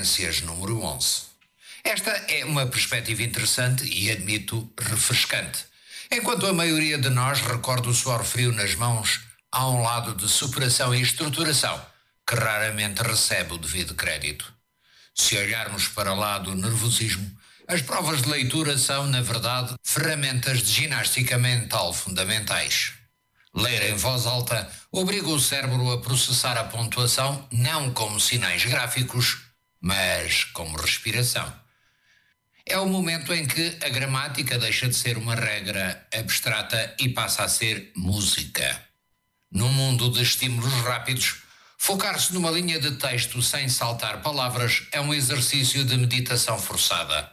Referências número 11. Esta é uma perspectiva interessante e, admito, refrescante. Enquanto a maioria de nós recorda o suor frio nas mãos, há um lado de superação e estruturação que raramente recebe o devido crédito. Se olharmos para lá do nervosismo, as provas de leitura são, na verdade, ferramentas de ginástica mental fundamentais. Ler em voz alta obriga o cérebro a processar a pontuação não como sinais gráficos, mas como respiração. É o momento em que a gramática deixa de ser uma regra abstrata e passa a ser música. Num mundo de estímulos rápidos, focar-se numa linha de texto sem saltar palavras é um exercício de meditação forçada.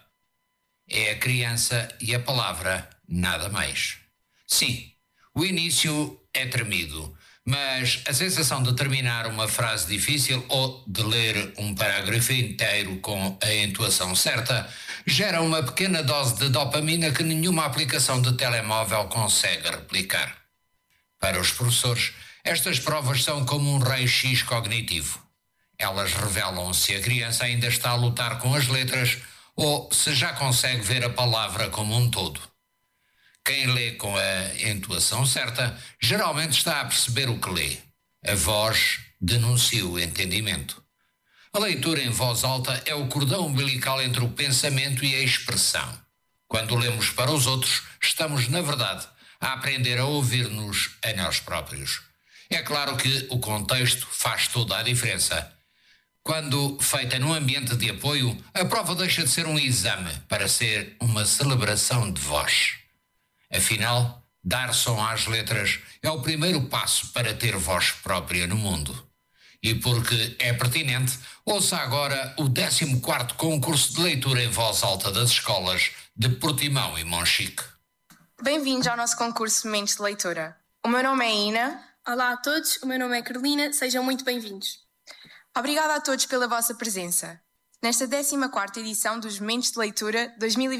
É a criança e a palavra, nada mais. Sim, o início é tremido, mas a sensação de terminar uma frase difícil ou de ler um parágrafo inteiro com a entoação certa gera uma pequena dose de dopamina que nenhuma aplicação de telemóvel consegue replicar. Para os professores, estas provas são como um raio-x cognitivo. Elas revelam se a criança ainda está a lutar com as letras ou se já consegue ver a palavra como um todo. Quem lê com a entoação certa geralmente está a perceber o que lê. A voz denuncia o entendimento. A leitura em voz alta é o cordão umbilical entre o pensamento e a expressão. Quando lemos para os outros, estamos, na verdade, a aprender a ouvir-nos a nós próprios. É claro que o contexto faz toda a diferença. Quando feita num ambiente de apoio, a prova deixa de ser um exame para ser uma celebração de voz. Afinal, dar som às letras é o primeiro passo para ter voz própria no mundo. E porque é pertinente, ouça agora o 14º concurso de leitura em voz alta das escolas de Portimão e Monchique. Bem-vindos ao nosso concurso de Mentes de Leitura. O meu nome é Ina. Olá a todos, o meu nome é Carolina, sejam muito bem-vindos. Obrigada a todos pela vossa presença. Nesta 14ª edição dos Mentes de Leitura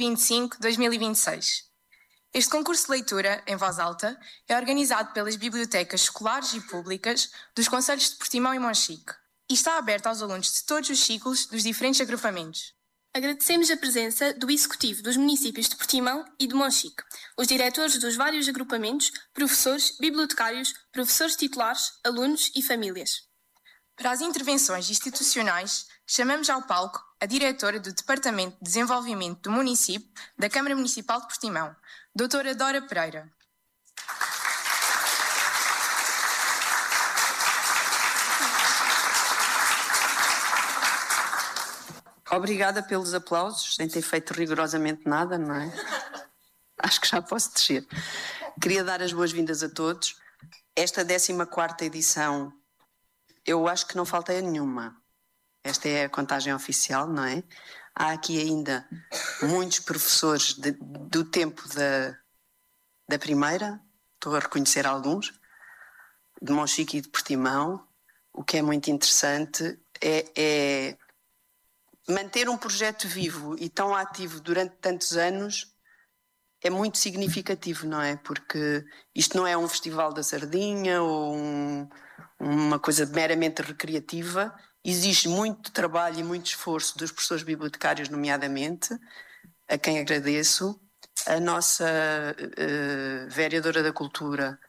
2025-2026. Este concurso de leitura, em voz alta, é organizado pelas bibliotecas escolares e públicas dos concelhos de Portimão e Monchique e está aberto aos alunos de todos os ciclos dos diferentes agrupamentos. Agradecemos a presença do Executivo dos municípios de Portimão e de Monchique, os diretores dos vários agrupamentos, professores, bibliotecários, professores titulares, alunos e famílias. Para as intervenções institucionais, chamamos ao palco a diretora do Departamento de Desenvolvimento do Município da Câmara Municipal de Portimão, Doutora Dora Pereira. Obrigada pelos aplausos, sem ter feito rigorosamente nada, não é? Acho que já posso descer. Queria dar as boas-vindas a todos. Esta 14ª edição, eu acho que não faltei a nenhuma. Esta é a contagem oficial, não é? Há aqui ainda muitos professores do tempo da primeira, estou a reconhecer alguns, de Monchique e de Portimão. O que é muito interessante é manter um projeto vivo e tão ativo durante tantos anos é muito significativo, não é? Porque isto não é um festival da sardinha ou uma coisa meramente recreativa. Existe muito trabalho e muito esforço dos professores bibliotecários, nomeadamente, a quem agradeço. A nossa vereadora da Cultura,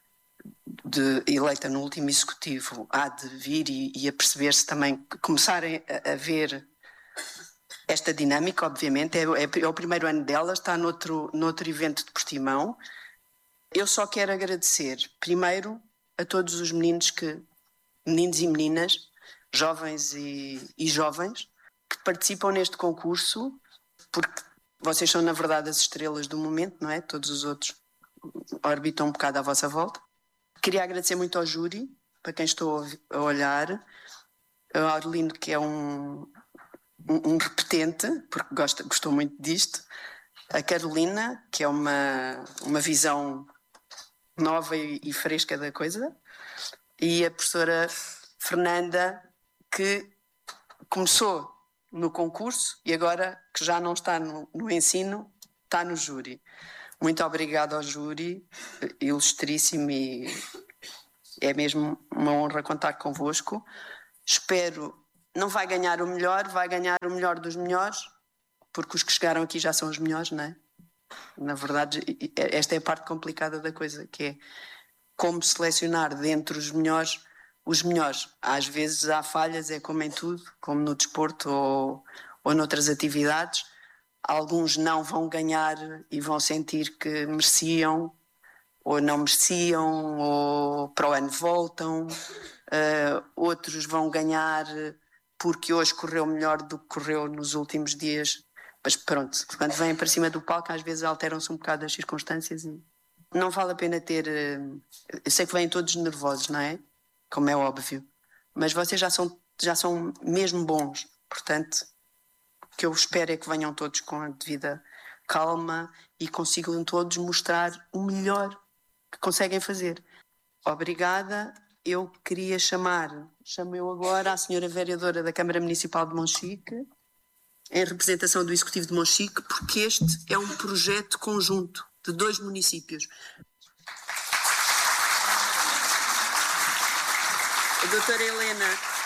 eleita no último executivo, há de vir e a perceber-se também, começarem a ver esta dinâmica, obviamente. É o primeiro ano dela, está noutro evento de Portimão. Eu só quero agradecer, primeiro, a todos os meninos e meninas, jovens e jovens, que participam neste concurso, porque vocês são, na verdade, as estrelas do momento, não é? Todos os outros orbitam um bocado à vossa volta. Queria agradecer muito ao júri, para quem estou a olhar, ao Aurelino, que é um repetente, porque gostou muito disto, a Carolina, que é uma visão nova e fresca da coisa, e a professora Fernanda, que começou no concurso e agora que já não está no ensino, está no júri. Muito obrigada ao júri, ilustríssimo, e é mesmo uma honra contar convosco. Espero não vai ganhar o melhor, vai ganhar o melhor dos melhores, porque os que chegaram aqui já são os melhores, não é? Na verdade, esta é a parte complicada da coisa, que é como selecionar dentre os melhores os melhores. Às vezes há falhas, é como em tudo, como no desporto ou noutras atividades. Alguns não vão ganhar e vão sentir que mereciam, ou não mereciam, ou para o ano voltam. Outros vão ganhar porque hoje correu melhor do que correu nos últimos dias. Mas pronto, quando vêm para cima do palco, às vezes alteram-se um bocado as circunstâncias e não vale a pena ter... Eu sei que vêm todos nervosos, não é? Como é óbvio. Mas vocês já são mesmo bons. Portanto, o que eu espero é que venham todos com a devida calma e consigam todos mostrar o melhor que conseguem fazer. Obrigada. Eu queria chamo eu agora a senhora vereadora da Câmara Municipal de Monchique, em representação do Executivo de Monchique, porque este é um projeto conjunto de 2 municípios. A doutora Helena...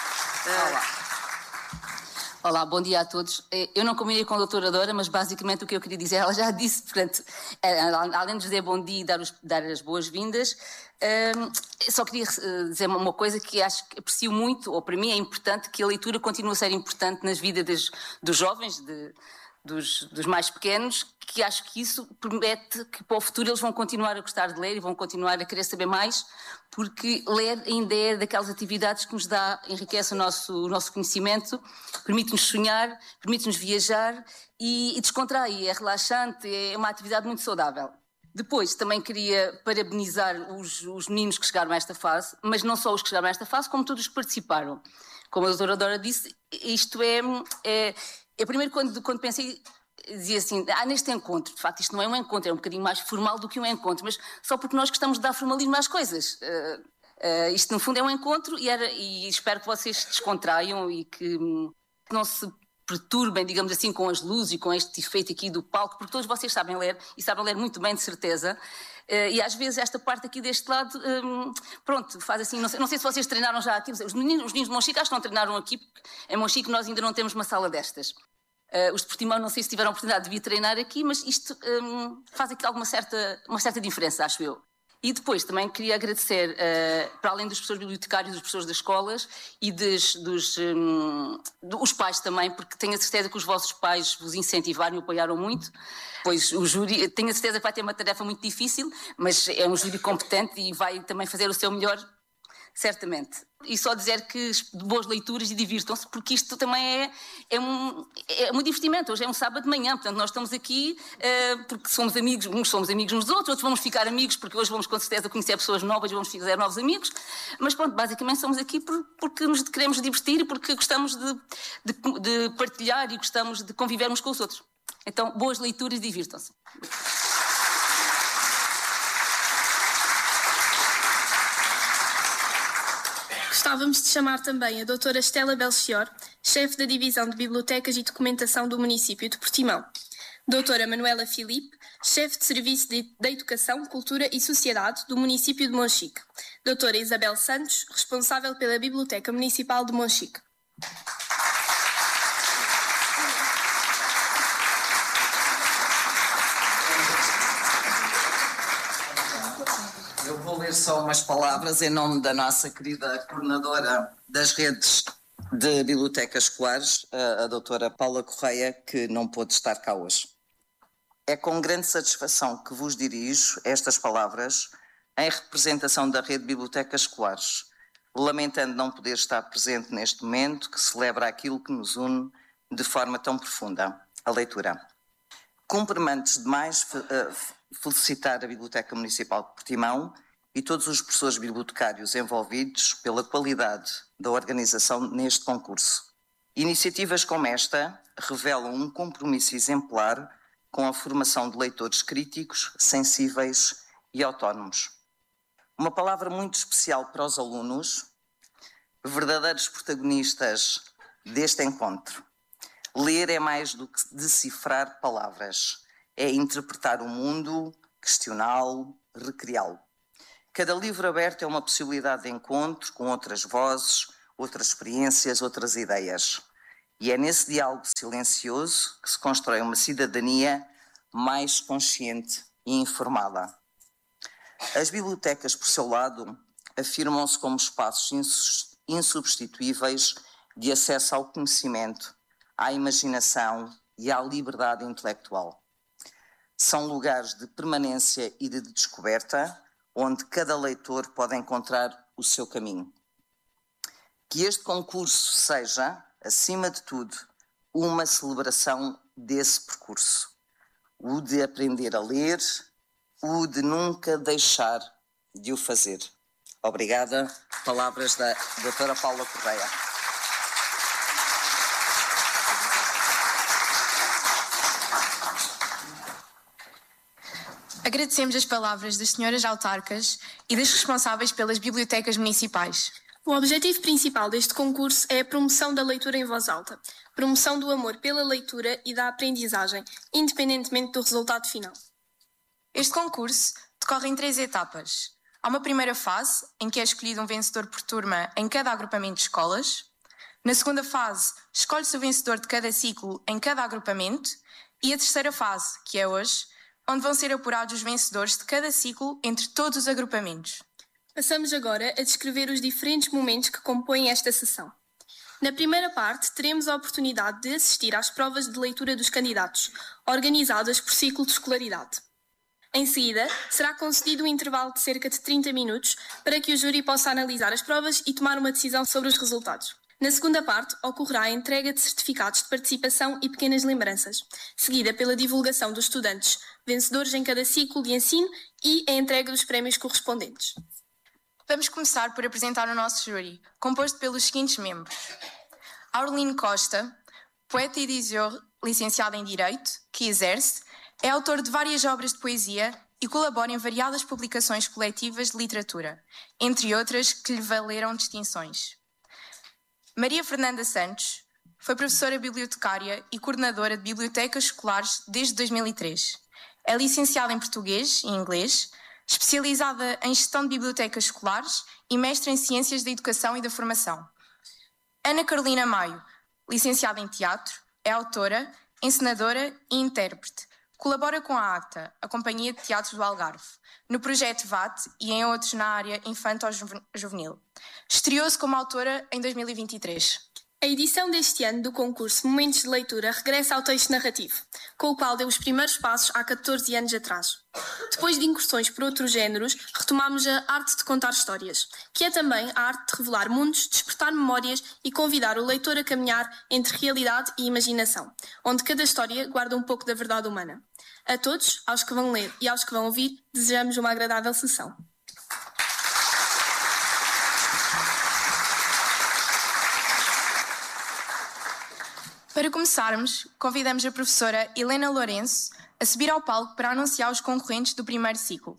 Olá, bom dia a todos. Eu não combinei com a doutora Dora, mas basicamente o que eu queria dizer, ela já disse, portanto, além de dizer bom dia e dar as boas-vindas, só queria dizer uma coisa que acho que aprecio muito, ou para mim é importante, que a leitura continue a ser importante nas vidas dos jovens, dos mais pequenos, que acho que isso promete que para o futuro eles vão continuar a gostar de ler e vão continuar a querer saber mais, porque ler ainda é daquelas atividades que nos enriquece o nosso conhecimento, permite-nos sonhar, permite-nos viajar e descontrai, é relaxante, é uma atividade muito saudável. Depois também queria parabenizar os meninos que chegaram a esta fase, mas não só os que chegaram a esta fase, como todos os que participaram. Como a doutora Dora disse, isto eu primeiro quando pensei, dizia assim, neste encontro, de facto isto não é um encontro, é um bocadinho mais formal do que um encontro, mas só porque nós gostamos de dar formalismo às coisas. Isto no fundo é um encontro e espero que vocês descontraiam e que não se perturbem, digamos assim, com as luzes e com este efeito aqui do palco, porque todos vocês sabem ler e sabem ler muito bem, de certeza. E às vezes esta parte aqui deste lado, pronto, faz assim, não sei se vocês treinaram já aqui, os meninos de Monchique acho que não treinaram aqui, porque em Monchique nós ainda não temos uma sala destas. Os de Portimão não sei se tiveram a oportunidade de vir treinar aqui, mas isto faz aqui uma certa diferença, acho eu. E depois também queria agradecer, para além dos professores bibliotecários, dos professores das escolas e dos pais também, porque tenho a certeza que os vossos pais vos incentivaram e apoiaram muito. Pois o júri, tenho a certeza que vai ter uma tarefa muito difícil, mas é um júri competente e vai também fazer o seu melhor, certamente. E só dizer que de boas leituras e divirtam-se, porque isto também é um divertimento. Hoje é um sábado de manhã, portanto nós estamos aqui porque somos amigos, uns somos amigos uns dos outros vamos ficar amigos porque hoje vamos com certeza conhecer pessoas novas e vamos fazer novos amigos, mas pronto, basicamente somos aqui porque nos queremos divertir e porque gostamos de partilhar e gostamos de convivermos com os outros. Então, boas leituras e divirtam-se. Gostávamos de chamar também a doutora Estela Belchior, chefe da Divisão de Bibliotecas e Documentação do município de Portimão. Doutora Manuela Filipe, chefe de Serviço da Educação, Cultura e Sociedade do município de Monchique. Doutora Isabel Santos, responsável pela Biblioteca Municipal de Monchique. Eu vou ler só umas palavras em nome da nossa querida coordenadora das redes de bibliotecas escolares, a doutora Paula Correia, que não pôde estar cá hoje. É com grande satisfação que vos dirijo estas palavras em representação da rede de bibliotecas escolares, lamentando não poder estar presente neste momento que celebra aquilo que nos une de forma tão profunda, a leitura. Cumpre-me antes de mais felicitar a Biblioteca Municipal de Portimão e todos os professores bibliotecários envolvidos pela qualidade da organização neste concurso. Iniciativas como esta revelam um compromisso exemplar com a formação de leitores críticos, sensíveis e autónomos. Uma palavra muito especial para os alunos, verdadeiros protagonistas deste encontro. Ler é mais do que decifrar palavras, é interpretar o mundo, questioná-lo, recriá-lo. Cada livro aberto é uma possibilidade de encontro com outras vozes, outras experiências, outras ideias. E é nesse diálogo silencioso que se constrói uma cidadania mais consciente e informada. As bibliotecas, por seu lado, afirmam-se como espaços insubstituíveis de acesso ao conhecimento, à imaginação e à liberdade intelectual. São lugares de permanência e de descoberta, onde cada leitor pode encontrar o seu caminho. Que este concurso seja, acima de tudo, uma celebração desse percurso. O de aprender a ler, o de nunca deixar de o fazer. Obrigada. Palavras da doutora Paula Correia. Agradecemos as palavras das senhoras autarcas e das responsáveis pelas bibliotecas municipais. O objetivo principal deste concurso é a promoção da leitura em voz alta, promoção do amor pela leitura e da aprendizagem, independentemente do resultado final. Este concurso decorre em 3 etapas. Há uma primeira fase, em que é escolhido um vencedor por turma em cada agrupamento de escolas. Na segunda fase, escolhe-se o vencedor de cada ciclo em cada agrupamento. E a terceira fase, que é hoje, onde vão ser apurados os vencedores de cada ciclo entre todos os agrupamentos. Passamos agora a descrever os diferentes momentos que compõem esta sessão. Na primeira parte, teremos a oportunidade de assistir às provas de leitura dos candidatos, organizadas por ciclo de escolaridade. Em seguida, será concedido um intervalo de cerca de 30 minutos para que o júri possa analisar as provas e tomar uma decisão sobre os resultados. Na segunda parte, ocorrerá a entrega de certificados de participação e pequenas lembranças, seguida pela divulgação dos estudantes vencedores em cada ciclo de ensino e a entrega dos prémios correspondentes. Vamos começar por apresentar o nosso júri, composto pelos seguintes membros. Aureline Costa, poeta e editor licenciado em Direito, que exerce, é autor de várias obras de poesia e colabora em variadas publicações coletivas de literatura, entre outras que lhe valeram distinções. Maria Fernanda Santos foi professora bibliotecária e coordenadora de bibliotecas escolares desde 2003. É licenciada em Português e Inglês, especializada em Gestão de Bibliotecas Escolares e mestre em Ciências da Educação e da Formação. Ana Carolina Maio, licenciada em Teatro, é autora, encenadora e intérprete. Colabora com a ACTA, a Companhia de Teatro do Algarve, no projeto VAT e em outros na área infanto-juvenil. Estreou-se como autora em 2023. A edição deste ano do concurso Momentos de Leitura regressa ao texto narrativo, com o qual deu os primeiros passos há 14 anos atrás. Depois de incursões por outros géneros, retomamos a arte de contar histórias, que é também a arte de revelar mundos, despertar memórias e convidar o leitor a caminhar entre realidade e imaginação, onde cada história guarda um pouco da verdade humana. A todos, aos que vão ler e aos que vão ouvir, desejamos uma agradável sessão. Para começarmos, convidamos a professora Helena Lourenço a subir ao palco para anunciar os concorrentes do primeiro ciclo.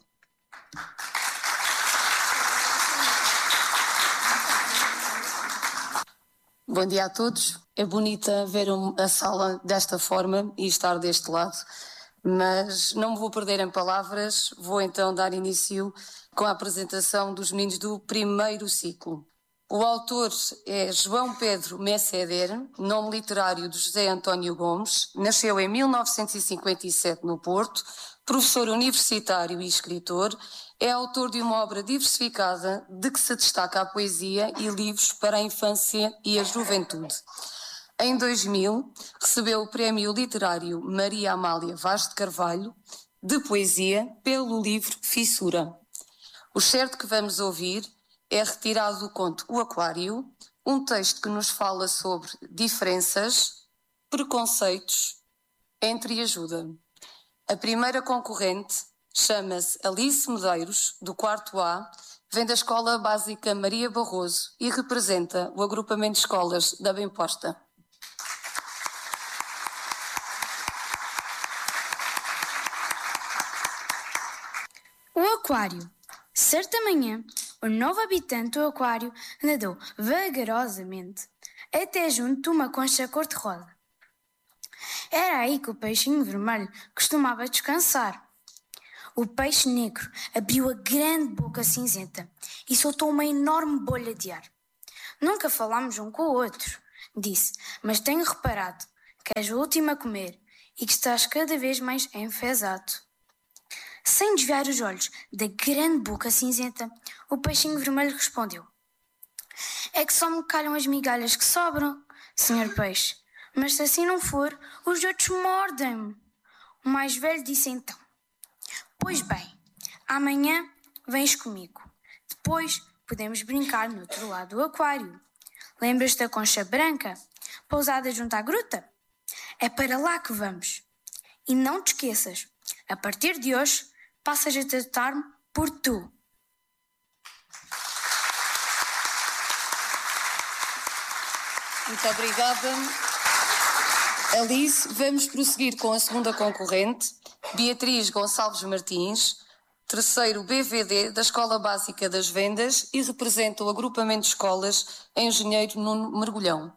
Bom dia a todos. É bonita ver a sala desta forma e estar deste lado, mas não me vou perder em palavras, vou então dar início com a apresentação dos meninos do primeiro ciclo. O autor é João Pedro Messeder, nome literário de José António Gomes, nasceu em 1957 no Porto, professor universitário e escritor, é autor de uma obra diversificada de que se destaca a poesia e livros para a infância e a juventude. Em 2000, recebeu o Prémio Literário Maria Amália Vaz de Carvalho, de poesia, pelo livro Fissura. O certo que vamos ouvir é retirado do conto O Aquário, um texto que nos fala sobre diferenças, preconceitos, entreajuda. A primeira concorrente chama-se Alice Medeiros, do 4º A, vem da Escola Básica Maria Barroso e representa o agrupamento de escolas da Bem Posta. O Aquário. Certa manhã, o novo habitante do aquário nadou vagarosamente até junto de uma concha cor-de-rosa. Era aí que o peixinho vermelho costumava descansar. O peixe negro abriu a grande boca cinzenta e soltou uma enorme bolha de ar. Nunca falámos um com o outro, disse, mas tenho reparado que és o último a comer e que estás cada vez mais enfesado. Sem desviar os olhos da grande boca cinzenta, o peixinho vermelho respondeu: é que só me calham as migalhas que sobram, senhor peixe, mas se assim não for, os outros mordem-me. O mais velho disse então: pois bem, amanhã vens comigo. Depois podemos brincar no outro lado do aquário. Lembras-te da concha branca, pousada junto à gruta? É para lá que vamos. E não te esqueças, a partir de hoje, passas a tratar-me por tu. Muito obrigada, Alice. Vamos prosseguir com a segunda concorrente, Beatriz Gonçalves Martins, terceiro BVD da Escola Básica das Vendas e representa o agrupamento de escolas Engenheiro Nuno Mergulhão.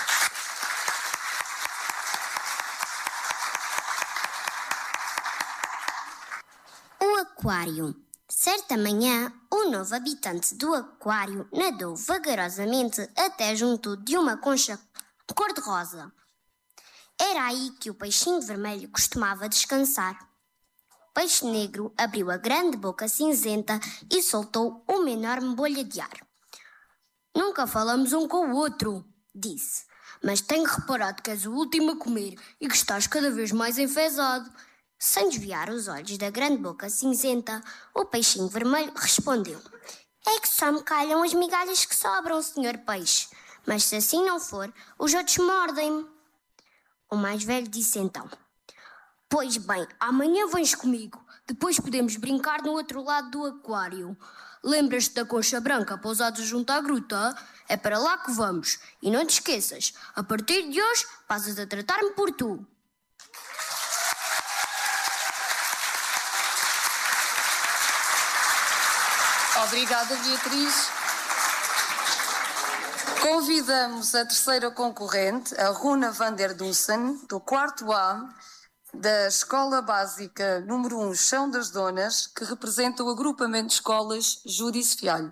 O aquário. Certa manhã, o novo habitante do aquário nadou vagarosamente até junto de uma concha cor-de-rosa. Era aí que o peixinho vermelho costumava descansar. O peixe negro abriu a grande boca cinzenta e soltou uma enorme bolha de ar. Nunca falamos um com o outro, disse, mas tenho reparado que és o último a comer e que estás cada vez mais enfesado. Sem desviar os olhos da grande boca cinzenta, o peixinho vermelho respondeu: é que só me calham as migalhas que sobram, senhor peixe, mas se assim não for, os outros mordem-me. O mais velho disse então: pois bem, amanhã vens comigo, depois podemos brincar no outro lado do aquário. Lembras-te da concha branca pousada junto à gruta? É para lá que vamos. E não te esqueças, a partir de hoje passas a tratar-me por tu. Obrigada, Beatriz. Convidamos a terceira concorrente, a Runa van der Dussen, do 4º A, da Escola Básica número 1 Chão das Donas, que representa o agrupamento de escolas Júdice Fialho.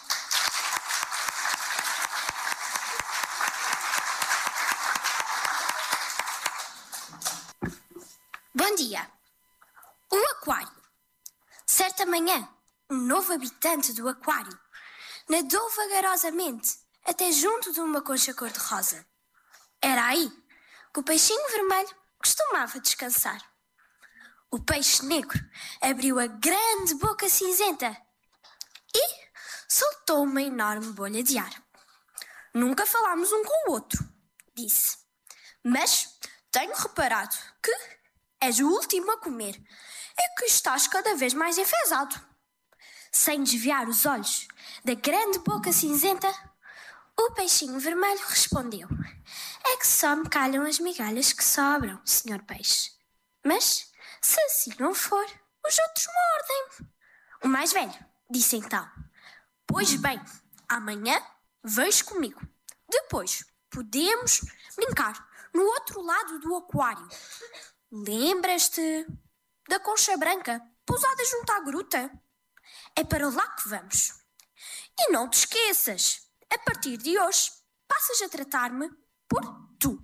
Bom dia. O aquário. Certa manhã, um novo habitante do aquário nadou vagarosamente até junto de uma concha cor-de-rosa. Era aí que o peixinho vermelho costumava descansar. O peixe negro abriu a grande boca cinzenta e soltou uma enorme bolha de ar. Nunca falámos um com o outro, disse, mas tenho reparado que és o último a comer e que estás cada vez mais enfesado. Sem desviar os olhos da grande boca cinzenta, o peixinho vermelho respondeu: é que só me calham as migalhas que sobram, senhor peixe. Mas, se assim não for, os outros mordem-me. O mais velho disse então: pois bem, amanhã vens comigo. Depois podemos brincar no outro lado do aquário. Lembras-te da concha branca pousada junto à gruta? É para lá que vamos. E não te esqueças, a partir de hoje, passas a tratar-me por tu.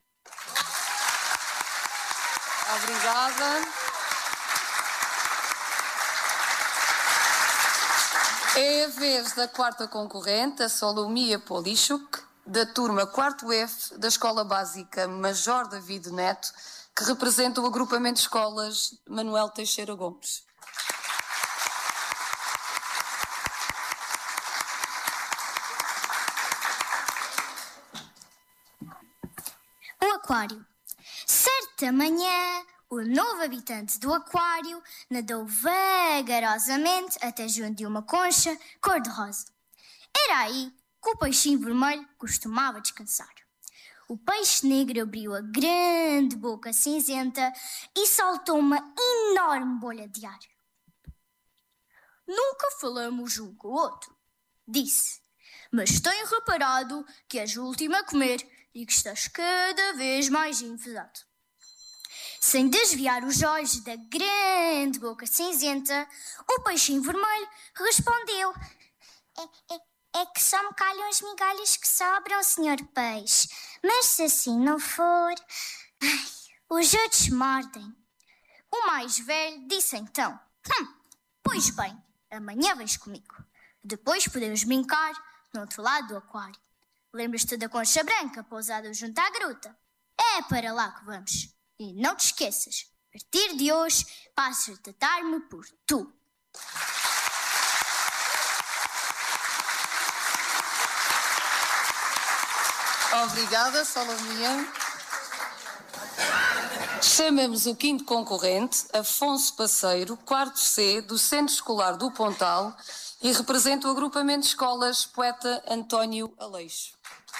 Obrigada. É a vez da quarta concorrente, a Solomia Polichuk, da turma 4º F da Escola Básica Major David Neto, que representa o agrupamento de escolas Manuel Teixeira Gomes. O aquário. Certa manhã, o novo habitante do aquário nadou vagarosamente até junto de uma concha cor-de-rosa. Era aí que o peixinho vermelho costumava descansar. O peixe negro abriu a grande boca cinzenta e soltou uma enorme bolha de ar. Nunca falamos um com o outro, disse, mas tenho reparado que és o último a comer e que estás cada vez mais enfesado. Sem desviar os olhos da grande boca cinzenta, o peixinho vermelho respondeu: É que só me calham as migalhas que sobram, Sr. Peixe. Mas se assim não for... Ai, os outros mordem. O mais velho disse então: pois bem, amanhã vens comigo. Depois podemos brincar no outro lado do aquário. Lembras-te da concha branca pousada junto à gruta? É para lá que vamos. E não te esqueças, a partir de hoje passas a tratar-me por tu. Obrigada, Salomia. Chamamos o quinto concorrente, Afonso Passeiro, 4º C, do Centro Escolar do Pontal, e representa o agrupamento de escolas Poeta António Aleixo.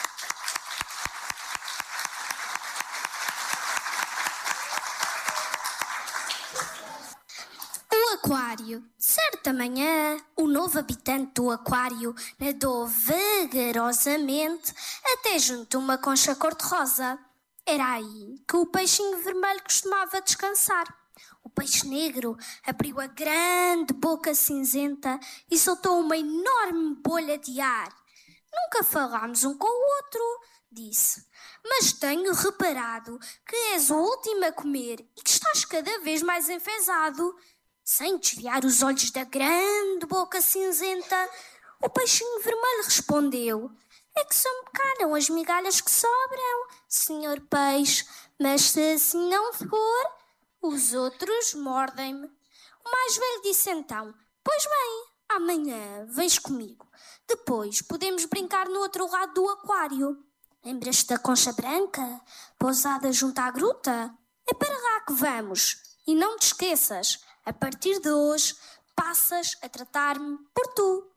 O aquário. Certa manhã, o novo habitante do aquário nadou vagarosamente até junto a uma concha cor-de-rosa. Era aí que o peixinho vermelho costumava descansar. O peixe negro abriu a grande boca cinzenta e soltou uma enorme bolha de ar. Nunca falámos um com o outro, disse, mas tenho reparado que és o último a comer e que estás cada vez mais enfesado. Sem desviar os olhos da grande boca cinzenta, o peixinho vermelho respondeu: é que só me calham as migalhas que sobram, Sr. Peixe, mas se assim não for, os outros mordem-me. O mais velho disse então: pois bem, amanhã vens comigo. Depois podemos brincar no outro lado do aquário. Lembras-te da concha branca, pousada junto à gruta? É para lá que vamos. E não te esqueças, a partir de hoje, passas a tratar-me por tu.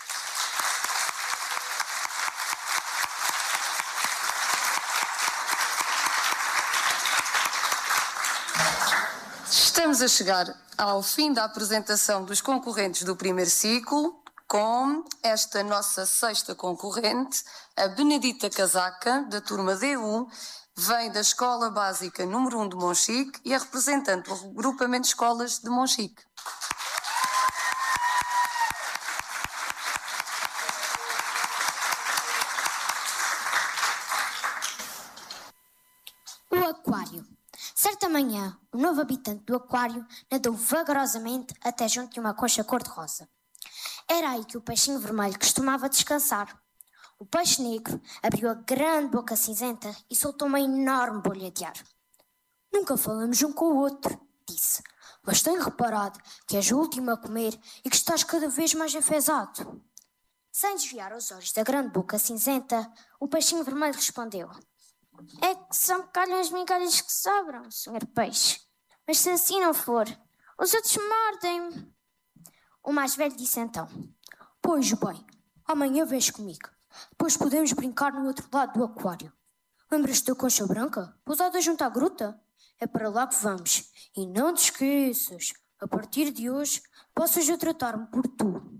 Estamos a chegar ao fim da apresentação dos concorrentes do primeiro ciclo, com esta nossa sexta concorrente, a Benedita Casaca, da turma D1, vem da Escola Básica número 1 de Monchique e é representante do agrupamento de escolas de Monchique. O aquário. Certa manhã, o novo habitante do aquário nadou vagarosamente até junto de uma concha cor-de-rosa. Era aí que o peixinho vermelho costumava descansar. O peixe negro abriu a grande boca cinzenta e soltou uma enorme bolha de ar. Nunca falamos um com o outro, disse, mas tenho reparado que és o último a comer e que estás cada vez mais enfesado. Sem desviar os olhos da grande boca cinzenta, o peixinho vermelho respondeu: é que só me calham as migalhas que sobram, Sr. Peixe. Mas se assim não for, os outros mordem-me. O mais velho disse então: pois bem, amanhã vens comigo. Depois podemos brincar no outro lado do aquário. Lembras-te da concha branca, pousada junto à gruta? É para lá que vamos. E não te esqueças, a partir de hoje, possas a tratar-me por tu.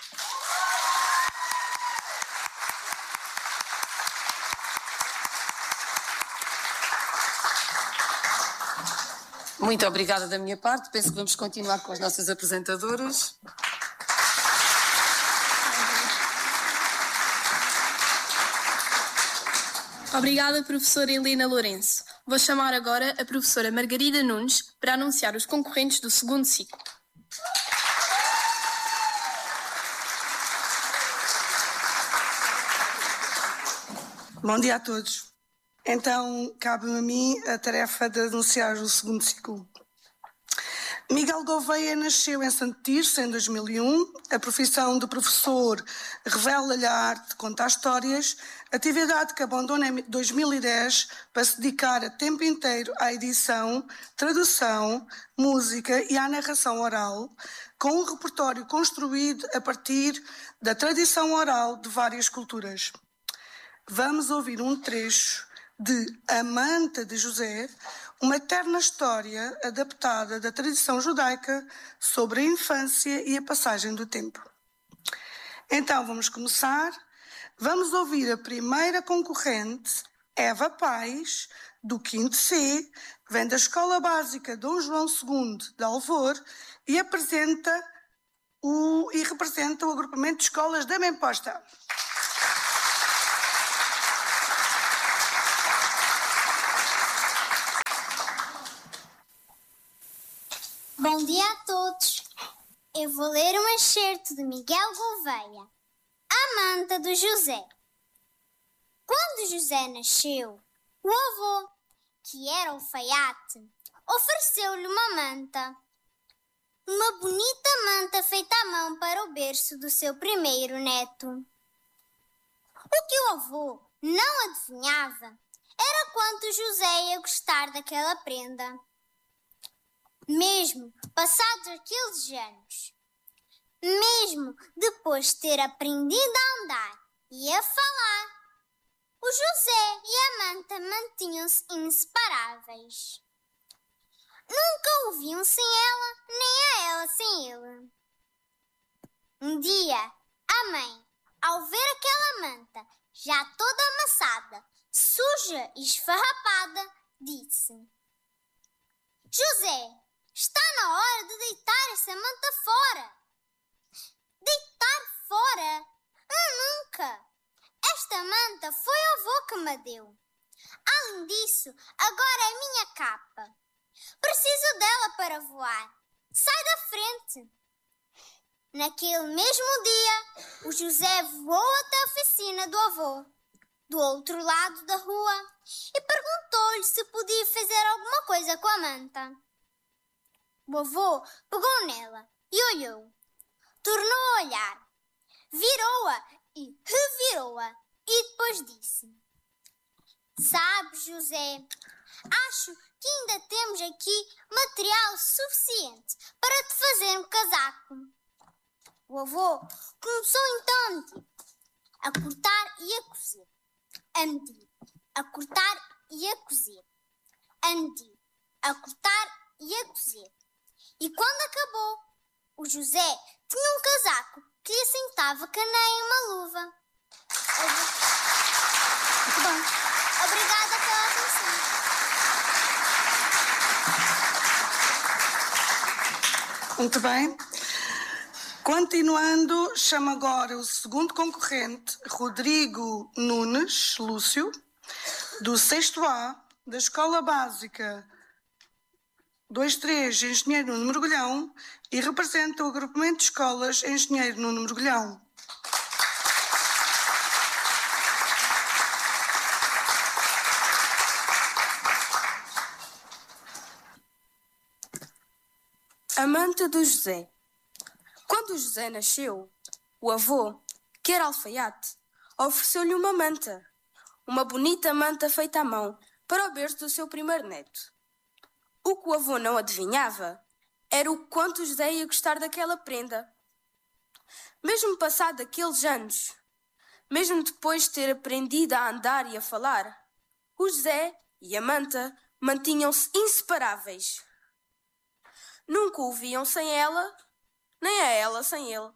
Muito obrigada da minha parte. Penso que vamos continuar com as nossas apresentadoras. Obrigada, professora Helena Lourenço. Vou chamar agora a professora Margarida Nunes para anunciar os concorrentes do segundo ciclo. Bom dia a todos. Então, cabe-me a mim a tarefa de anunciar o segundo ciclo. Miguel Gouveia nasceu em Santo Tirso em 2001. A profissão de professor revela-lhe a arte de contar histórias, atividade que abandona em 2010 para se dedicar a tempo inteiro à edição, tradução, música e à narração oral, com um repertório construído a partir da tradição oral de várias culturas. Vamos ouvir um trecho de A Manta de José, uma eterna história adaptada da tradição judaica sobre a infância e a passagem do tempo. Então vamos começar. Vamos ouvir a primeira concorrente, Eva Paes, do 5º C, vem da Escola Básica Dom João II de Alvor e apresenta e representa o agrupamento de escolas da Memposta. Bom dia a todos. Eu vou ler um excerto de Miguel Gouveia, A Manta do José. Quando José nasceu, o avô, que era alfaiate, ofereceu-lhe uma manta. Uma bonita manta feita à mão para o berço do seu primeiro neto. O que o avô não adivinhava era quanto José ia gostar daquela prenda. Mesmo passados aqueles anos, mesmo depois de ter aprendido a andar e a falar, o José e a manta mantinham-se inseparáveis. Nunca o viam sem ela, nem a ela sem ele. Um dia, a mãe, ao ver aquela manta já toda amassada, suja e esfarrapada, disse: José, está na hora de deitar essa manta fora. Deitar fora? Nunca! Esta manta foi o avô que me deu. Além disso, agora é minha capa. Preciso dela para voar. Sai da frente. Naquele mesmo dia, o José voou até a oficina do avô, do outro lado da rua, e perguntou-lhe se podia fazer alguma coisa com a manta. O avô pegou nela e olhou. Tornou a olhar. Virou-a e revirou-a e depois disse: Sabes, José, acho que ainda temos aqui material suficiente para te fazer um casaco. O avô começou então a cortar e a cozer, a medir, a cortar e a cozer, a medir, a cortar e a cozer. E quando acabou, o José tinha um casaco que lhe assentava que nem uma luva. Muito bem. Obrigada pela atenção. Muito bem. Continuando, chamo agora o segundo concorrente, Rodrigo Nunes Lúcio, do 6º A, da Escola Básica 23, Engenheiro Nuno Mergulhão, e representa o agrupamento de escolas Engenheiro Nuno Mergulhão. A manta do José. Quando o José nasceu, o avô, que era alfaiate, ofereceu-lhe uma manta, uma bonita manta feita à mão, para o berço do seu primeiro neto. O que o avô não adivinhava era o quanto o José ia gostar daquela prenda. Mesmo passado aqueles anos, mesmo depois de ter aprendido a andar e a falar, o José e a manta mantinham-se inseparáveis. Nunca o viam sem ela, nem a ela sem ele.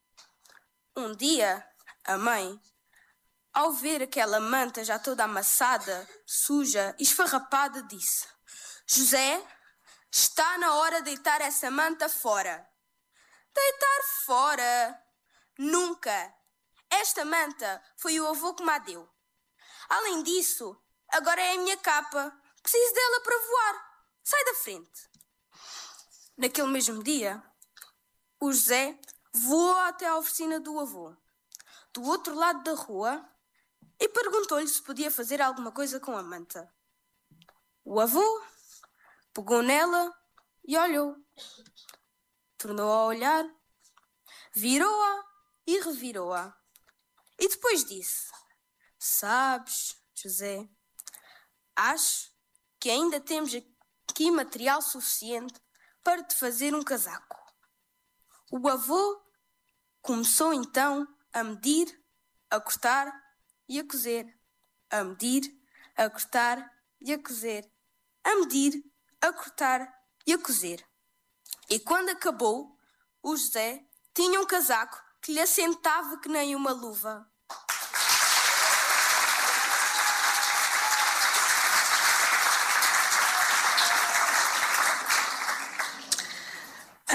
Um dia, a mãe, ao ver aquela manta já toda amassada, suja e esfarrapada, disse: José, está na hora de deitar essa manta fora. Deitar fora? Nunca! Esta manta foi o avô que me a deu. Além disso, agora é a minha capa. Preciso dela para voar. Sai da frente. Naquele mesmo dia, o José voou até à oficina do avô, do outro lado da rua, e perguntou-lhe se podia fazer alguma coisa com a manta. O avô pegou nela e olhou. Tornou a olhar, virou-a e revirou-a. E depois disse: Sabes, José, acho que ainda temos aqui material suficiente para te fazer um casaco. O avô começou então a medir, a cortar e a cozer, a medir, a cortar e a cozer, a medir, a cortar e a cozer. E quando acabou, o José tinha um casaco que lhe assentava que nem uma luva.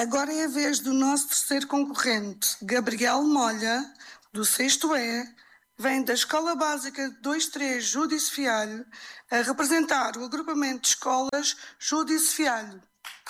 Agora é a vez do nosso terceiro concorrente, Gabriel Molha, do 6º E, vem da Escola Básica 2-3 Júdice Fialho, a representar o agrupamento de escolas Júdice Fialho.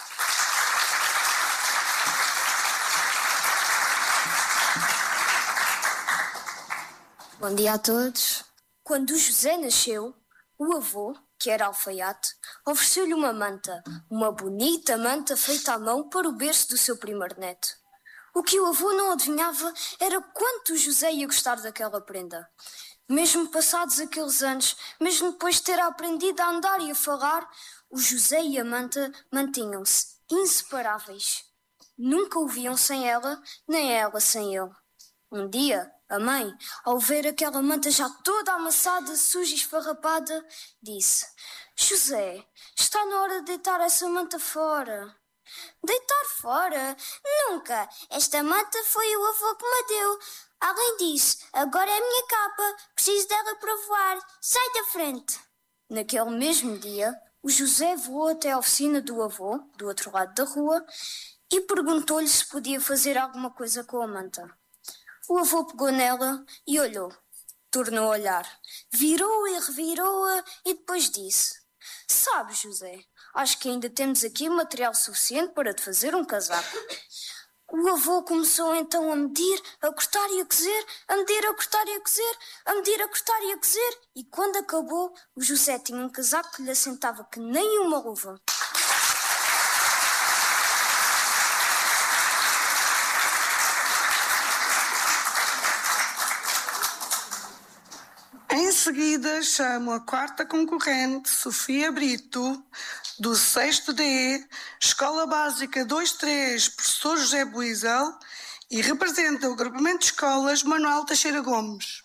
Bom dia a todos. Quando o José nasceu, o avô, que era alfaiate, ofereceu-lhe uma manta, uma bonita manta feita à mão para o berço do seu primeiro neto. O que o avô não adivinhava era quanto o José ia gostar daquela prenda. Mesmo passados aqueles anos, mesmo depois de ter aprendido a andar e a falar, o José e a manta mantinham-se inseparáveis. Nunca o viam sem ela, nem ela sem ele. Um dia, a mãe, ao ver aquela manta já toda amassada, suja e esfarrapada, disse: José, está na hora de deitar essa manta fora. Deitar fora? Nunca! Esta manta foi o avô que me deu. Além disso, agora é a minha capa. Preciso dela para voar. Sai da frente! Naquele mesmo dia, o José voou até a oficina do avô, do outro lado da rua, e perguntou-lhe se podia fazer alguma coisa com a manta. O avô pegou nela e olhou. Tornou a olhar. Virou e revirou-a e depois disse: Sabes, José, acho que ainda temos aqui material suficiente para te fazer um casaco. O avô começou então a medir, a cortar e a cozer, a medir, a cortar e a cozer, a medir, a cortar e a cozer, e quando acabou, o José tinha um casaco que lhe assentava que nem uma luva. Em seguida, chamo a quarta concorrente, Sofia Brito, do 6º D, Escola Básica 2-3, Professor José Buizel, e representa o agrupamento de escolas Manuel Teixeira Gomes.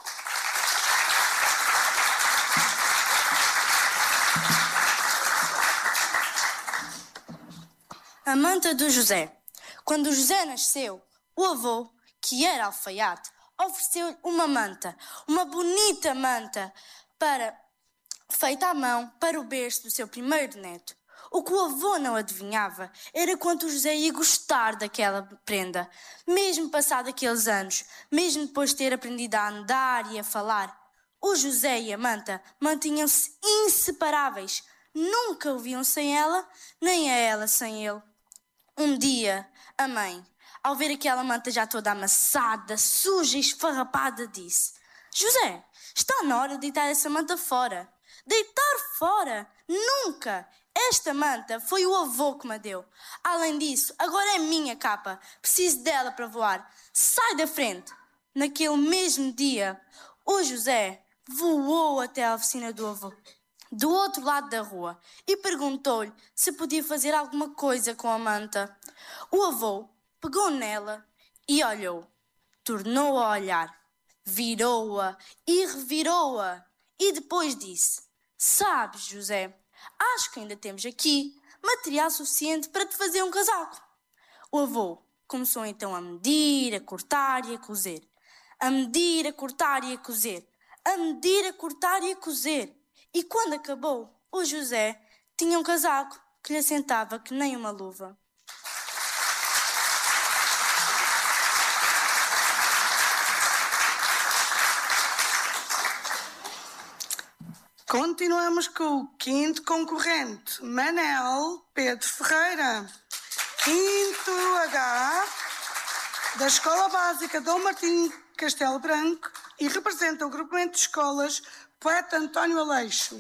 A manta do José. Quando o José nasceu, o avô, que era alfaiate, ofereceu-lhe uma manta, uma bonita manta, feita à mão para o berço do seu primeiro neto. O que o avô não adivinhava era quanto o José ia gostar daquela prenda, mesmo passado aqueles anos, mesmo depois de ter aprendido a andar e a falar. O José e a manta mantinham-se inseparáveis, nunca o viam sem ela, nem a ela sem ele. Um dia, a mãe, ao ver aquela manta já toda amassada, suja e esfarrapada, disse: José, está na hora de deitar essa manta fora. Deitar fora? Nunca! Esta manta foi o avô que me deu. Além disso, agora é minha capa. Preciso dela para voar. Sai da frente! Naquele mesmo dia, o José voou até a oficina do avô, do outro lado da rua, e perguntou-lhe se podia fazer alguma coisa com a manta. O avô pegou nela e olhou. Tornou a olhar. Virou-a e revirou-a. E depois disse: Sabes, José, acho que ainda temos aqui material suficiente para te fazer um casaco. O avô começou então a medir, a cortar e a cozer. A medir, a cortar e a cozer. A medir, a cortar e a cozer. E quando acabou, o José tinha um casaco que lhe assentava que nem uma luva. Continuamos com o quinto concorrente, Manel Pedro Ferreira, 5º H, da Escola Básica Dom Martim Castelo Branco, e representa o agrupamento de escolas Poeta António Aleixo.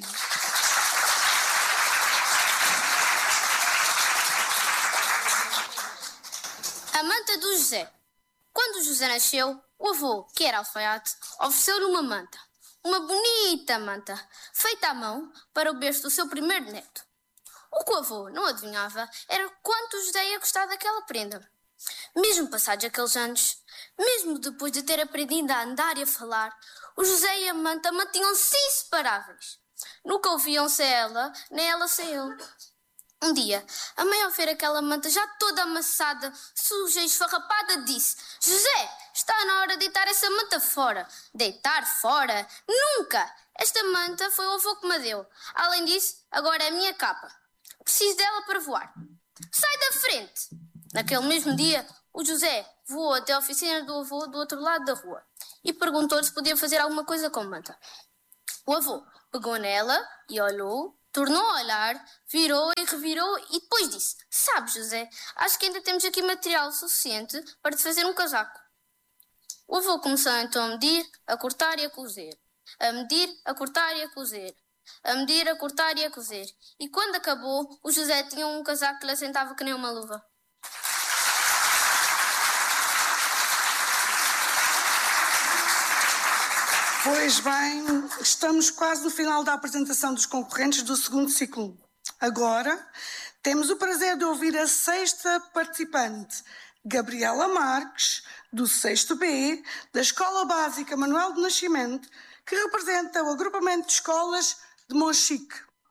A manta do José. Quando o José nasceu, o avô, que era alfaiate, ofereceu-lhe uma manta. Uma bonita manta, feita à mão para o berço do seu primeiro neto. O que o avô não adivinhava era quanto o José ia gostar daquela prenda. Mesmo passados aqueles anos, mesmo depois de ter aprendido a andar e a falar, o José e a manta mantinham-se inseparáveis. Nunca ouviam sem ela, nem ela sem ele. Um dia, a mãe, ao ver aquela manta já toda amassada, suja e esfarrapada, disse: José, está na hora de deitar essa manta fora. Deitar fora? Nunca! Esta manta foi o avô que me deu. Além disso, agora é a minha capa. Preciso dela para voar. Sai da frente! Naquele mesmo dia, o José voou até a oficina do avô do outro lado da rua e perguntou-lhe se podia fazer alguma coisa com a manta. O avô pegou nela e olhou, tornou a olhar, virou e revirou e depois disse: "Sabe, José, acho que ainda temos aqui material suficiente para te fazer um casaco." O avô começou então a medir, a cortar e a cozer. A medir, a cortar e a cozer. A medir, a cortar e a cozer. E quando acabou, o José tinha um casaco que lhe assentava que nem uma luva. Pois bem, estamos quase no final da apresentação dos concorrentes do segundo ciclo. Agora, temos o prazer de ouvir a sexta participante, Gabriela Marques, do 6º B, da Escola Básica Manuel de Nascimento, que representa o agrupamento de escolas de Monchique.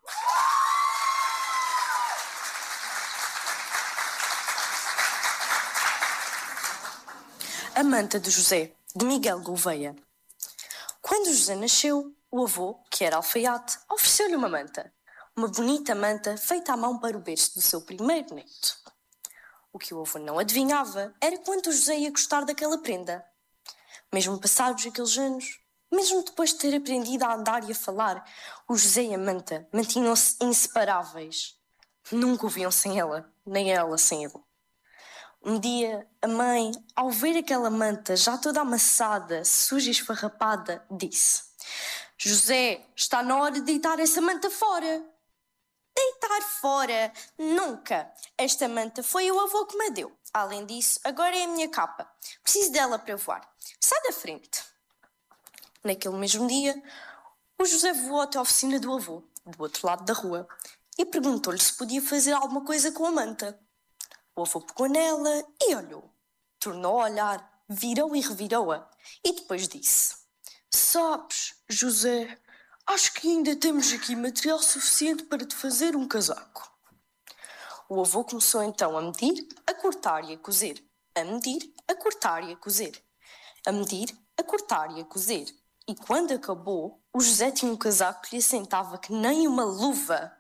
A manta de José, de Miguel Gouveia. Quando José nasceu, o avô, que era alfaiate, ofereceu-lhe uma manta. Uma bonita manta feita à mão para o berço do seu primeiro neto. O que o avô não adivinhava era quanto José ia gostar daquela prenda. Mesmo passados aqueles anos, mesmo depois de ter aprendido a andar e a falar, o José e a manta mantinham-se inseparáveis. Nunca o viam sem ela, nem ela sem ele. Um dia, a mãe, ao ver aquela manta já toda amassada, suja e esfarrapada, disse: "José, está na hora de deitar essa manta fora." "Deitar fora? Nunca! Esta manta foi o avô que me deu. Além disso, agora é a minha capa. Preciso dela para voar. Sai da frente." Naquele mesmo dia, o José voou até a oficina do avô, do outro lado da rua, e perguntou-lhe se podia fazer alguma coisa com a manta. O avô pegou nela e olhou. Tornou a olhar, virou e revirou-a, e depois disse: "Sabes, José, acho que ainda temos aqui material suficiente para te fazer um casaco." O avô começou então a medir, a cortar e a cozer. A medir, a cortar e a cozer. A medir, a cortar e a cozer. E quando acabou, o José tinha um casaco que lhe assentava que nem uma luva.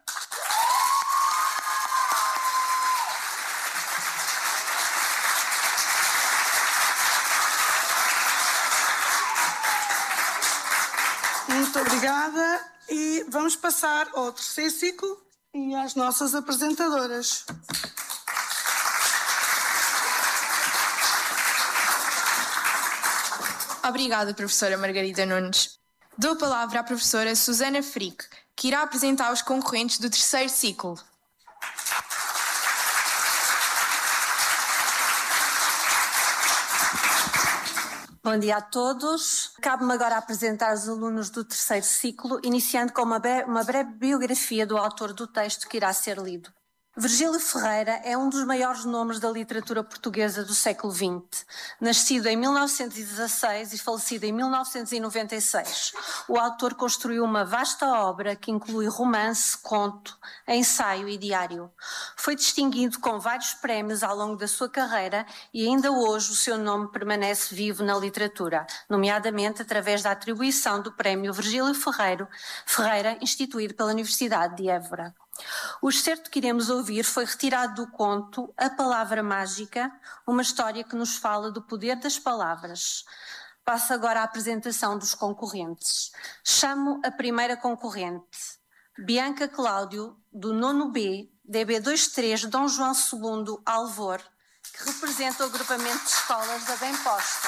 Muito obrigada e vamos passar ao terceiro ciclo e às nossas apresentadoras. Obrigada, professora Margarida Nunes. Dou a palavra à professora Susana Frick, que irá apresentar os concorrentes do terceiro ciclo. Bom dia a todos. Cabe-me agora apresentar os alunos do terceiro ciclo, iniciando com uma breve biografia do autor do texto que irá ser lido. Virgílio Ferreira é um dos maiores nomes da literatura portuguesa do século XX. Nascido em 1916 e falecido em 1996, o autor construiu uma vasta obra que inclui romance, conto, ensaio e diário. Foi distinguido com vários prémios ao longo da sua carreira e ainda hoje o seu nome permanece vivo na literatura, nomeadamente através da atribuição do prémio Virgílio Ferreira, instituído pela Universidade de Évora. O excerto que iremos ouvir foi retirado do conto A Palavra Mágica, uma história que nos fala do poder das palavras. Passo agora à apresentação dos concorrentes. Chamo a primeira concorrente, Bianca Cláudio, do 9º B, DB23 Dom João II, Alvor, que representa o agrupamento de escolas da Bem Posta.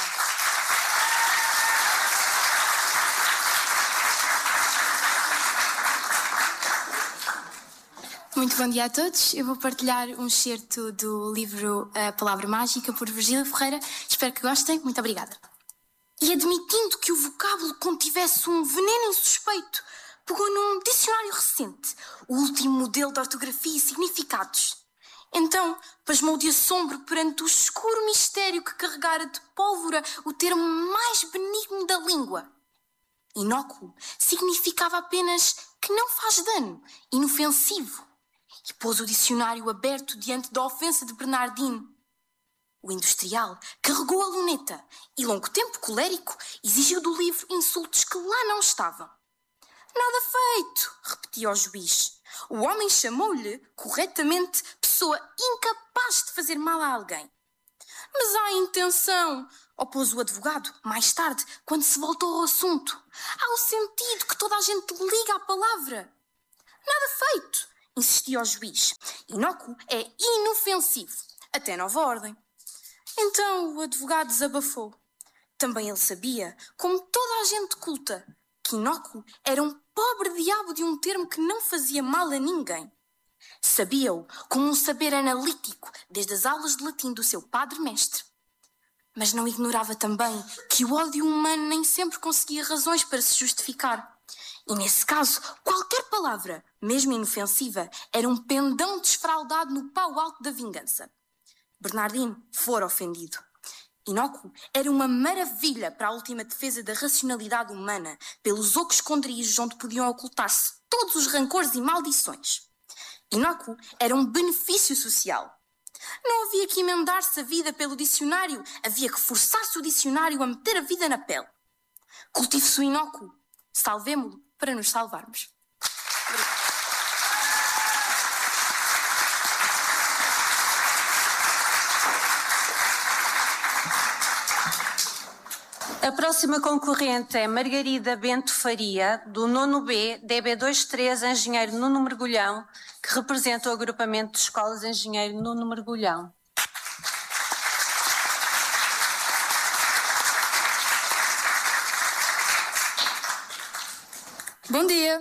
Muito bom dia a todos. Eu vou partilhar um excerto do livro A Palavra Mágica por Virgílio Ferreira. Espero que gostem. Muito obrigada. E admitindo que o vocábulo contivesse um veneno insuspeito, pegou num dicionário recente, o último modelo de ortografia e significados. Então, pasmou de assombro perante o escuro mistério que carregara de pólvora o termo mais benigno da língua. Inócuo significava apenas que não faz dano, inofensivo. E pôs o dicionário aberto diante da ofensa de Bernardino. O industrial carregou a luneta e, longo tempo colérico, exigiu do livro insultos que lá não estavam. "Nada feito", repetia o juiz. O homem chamou-lhe, corretamente, pessoa incapaz de fazer mal a alguém. Mas há intenção, opôs o advogado, mais tarde, quando se voltou ao assunto. Há o sentido que toda a gente liga à palavra. Nada feito, insistia o juiz. Inócuo é inofensivo, até nova ordem. Então o advogado desabafou. Também ele sabia, como toda a gente culta, que inócuo era um pobre diabo de um termo que não fazia mal a ninguém. Sabia-o com um saber analítico desde as aulas de latim do seu padre-mestre. Mas não ignorava também que o ódio humano nem sempre conseguia razões para se justificar. E nesse caso, qualquer palavra, mesmo inofensiva, era um pendão desfraldado no pau alto da vingança. Bernardino fora ofendido. Inócuo era uma maravilha para a última defesa da racionalidade humana, pelos ocos esconderijos onde podiam ocultar-se todos os rancores e maldições. Inócuo era um benefício social. Não havia que emendar-se a vida pelo dicionário, havia que forçar-se o dicionário a meter a vida na pele. Cultive-se o inócuo, salvemo-lo para nos salvarmos. A próxima concorrente é Margarida Bento Faria, do 9B, DB23, Engenheiro Nuno Mergulhão, que representa o agrupamento de escolas Engenheiro Nuno Mergulhão. Bom dia!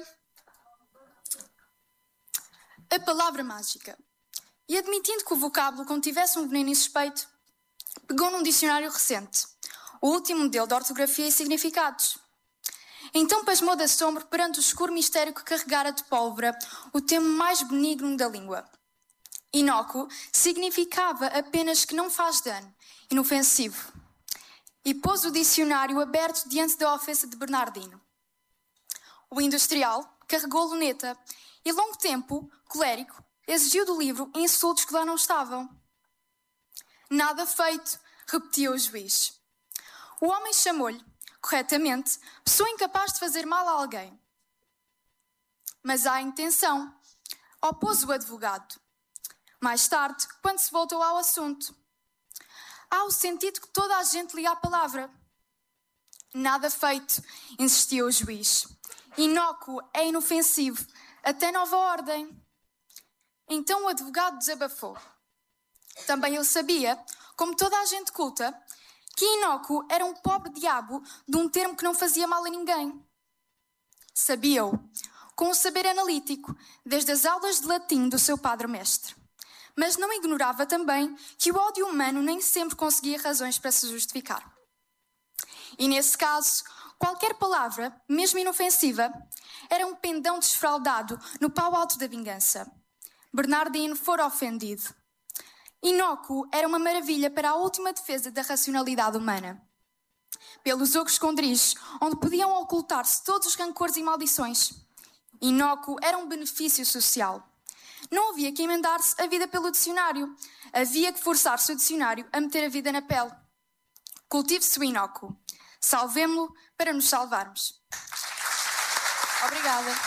A palavra mágica. E admitindo que o vocábulo contivesse um veneno insuspeito, pegou num dicionário recente, o último modelo de ortografia e significados. Então pasmou de assombro perante o escuro mistério que carregara de pólvora o termo mais benigno da língua. Inócuo significava apenas que não faz dano, inofensivo. E pôs o dicionário aberto diante da ofensa de Bernardino. O industrial carregou a luneta e, longo tempo, colérico, exigiu do livro insultos que lá não estavam. Nada feito, repetiu o juiz. O homem chamou-lhe, corretamente, pessoa incapaz de fazer mal a alguém. Mas há intenção, opôs o advogado. Mais tarde, quando se voltou ao assunto. Há o sentido que toda a gente liga à palavra. Nada feito, insistiu o juiz. Inócuo é inofensivo, até nova ordem. Então o advogado desabafou. Também ele sabia, como toda a gente culta, que inócuo era um pobre diabo de um termo que não fazia mal a ninguém. Sabia-o, com o saber analítico, desde as aulas de latim do seu padre-mestre. Mas não ignorava também que o ódio humano nem sempre conseguia razões para se justificar. E nesse caso, qualquer palavra, mesmo inofensiva, era um pendão desfraldado no pau alto da vingança. Bernardino fora ofendido. Inócuo era uma maravilha para a última defesa da racionalidade humana. Pelos ocos esconderijos, onde podiam ocultar-se todos os rancores e maldições. Inócuo era um benefício social. Não havia que emendar-se a vida pelo dicionário. Havia que forçar-se o dicionário a meter a vida na pele. Cultive-se o inócuo. Salvemo-lo para nos salvarmos. Obrigada.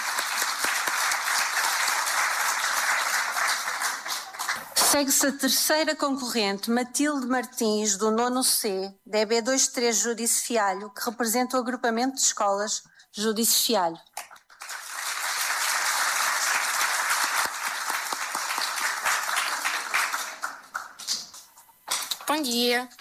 Segue-se a terceira concorrente, Matilde Martins, do 9C, DB23 Júdice Fialho, que representa o agrupamento de escolas Júdice Fialho. Bom dia.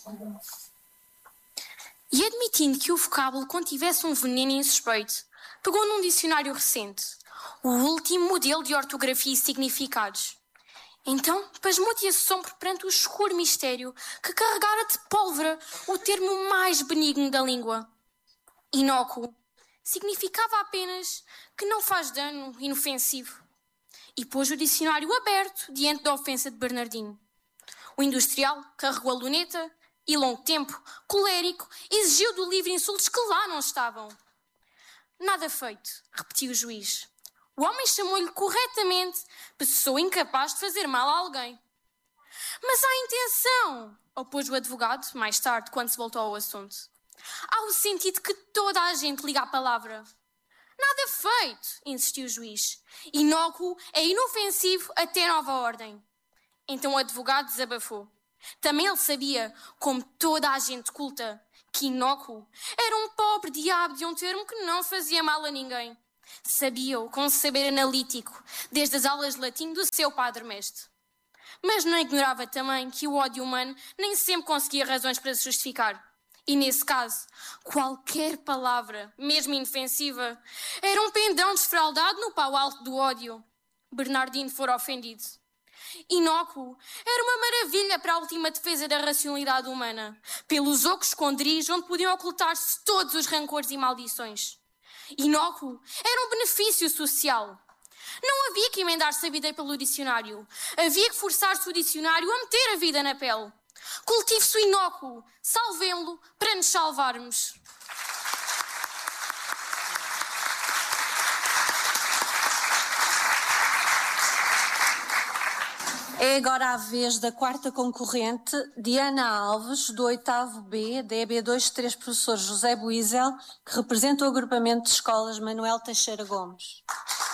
E admitindo que o vocábulo contivesse um veneno insuspeito, pegou num dicionário recente, o último modelo de ortografia e significados. Então, pasmou de assombro perante o escuro mistério que carregara de pólvora o termo mais benigno da língua. Inócuo significava apenas que não faz dano, inofensivo. E pôs o dicionário aberto diante da ofensa de Bernardino. O industrial carregou a luneta e, longo tempo, colérico, exigiu do livro insultos que lá não estavam. Nada feito, repetiu o juiz. O homem chamou-lhe corretamente pessoa incapaz de fazer mal a alguém. Mas há intenção, opôs o advogado, mais tarde, quando se voltou ao assunto. Há o sentido que toda a gente liga à palavra. Nada feito, insistiu o juiz. Inócuo é inofensivo até nova ordem. Então o advogado desabafou. Também ele sabia, como toda a gente culta, que inócuo era um pobre diabo de um termo que não fazia mal a ninguém. Sabia-o com saber analítico, desde as aulas de latim do seu padre-mestre. Mas não ignorava também que o ódio humano nem sempre conseguia razões para se justificar. E nesse caso, qualquer palavra, mesmo inofensiva, era um pendão desfraldado no pau alto do ódio. Bernardino fora ofendido. Inócuo era uma maravilha para a última defesa da racionalidade humana, pelos ocos esconderijos onde podiam ocultar-se todos os rancores e maldições. Inócuo era um benefício social. Não havia que emendar-se a vida pelo dicionário. Havia que forçar-se o dicionário a meter a vida na pele. Cultive-se o inócuo, salvemo-lo para nos salvarmos. É agora a vez da quarta concorrente, Diana Alves, do 8º B, da EB23, professor José Buizel, que representa o agrupamento de escolas Manuel Teixeira Gomes.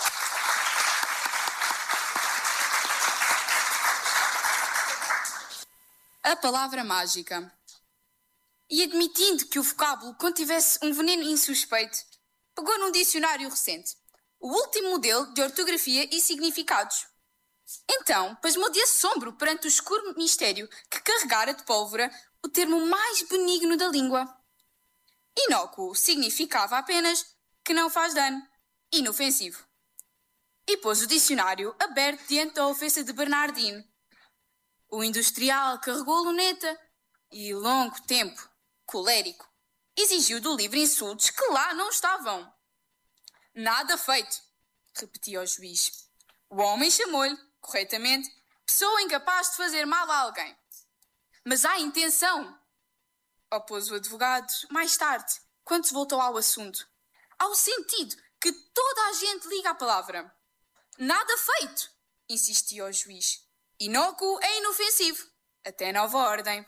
A palavra mágica. E admitindo que o vocábulo contivesse um veneno insuspeito, pegou num dicionário recente, o último modelo de ortografia e significados. Então, pasmou de assombro perante o escuro mistério que carregara de pólvora o termo mais benigno da língua. Inócuo significava apenas que não faz dano, inofensivo. E pôs o dicionário aberto diante da ofensa de Bernardino. O industrial carregou a luneta e, longo tempo, colérico, exigiu do livro insultos que lá não estavam. Nada feito, repetia o juiz. O homem chamou-lhe, corretamente, pessoa incapaz de fazer mal a alguém. Mas há intenção, opôs o advogado mais tarde, quando se voltou ao assunto, ao sentido que toda a gente liga à palavra. Nada feito, insistia o juiz. Inócuo é inofensivo, até nova ordem.